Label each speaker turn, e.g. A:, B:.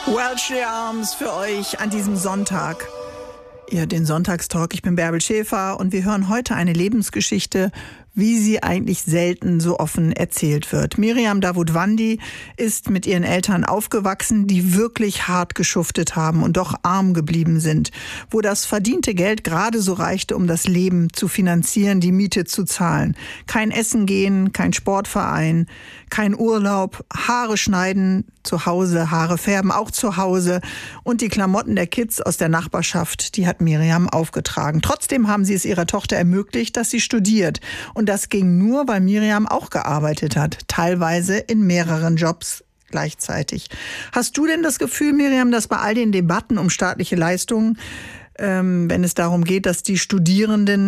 A: Welsh Arms für euch an diesem Sonntag. Ja, den Sonntagstalk. Ich bin Bärbel Schäfer und wir hören heute eine Lebensgeschichte, wie sie eigentlich selten so offen erzählt wird. Miriam Davutwandi ist mit ihren Eltern aufgewachsen, die wirklich hart geschuftet haben und doch arm geblieben sind, wo das verdiente Geld gerade so reichte, um das Leben zu finanzieren, die Miete zu zahlen. Kein Essen gehen, kein Sportverein, kein Urlaub, Haare schneiden zu Hause, Haare färben auch zu Hause und die Klamotten der Kids aus der Nachbarschaft, die hat Miriam aufgetragen. Trotzdem haben sie es ihrer Tochter ermöglicht, dass sie studiert. Und das ging nur, weil Miriam auch gearbeitet hat, teilweise in mehreren Jobs gleichzeitig. Hast du denn das Gefühl, Miriam, dass bei all den Debatten um staatliche Leistungen, wenn es darum geht, dass die Studierenden